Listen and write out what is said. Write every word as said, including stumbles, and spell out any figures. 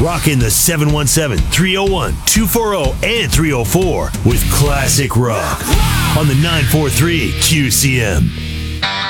Rocking the seven one seven, three oh one, two four oh and three oh four with classic rock on the nine forty-three Q C M.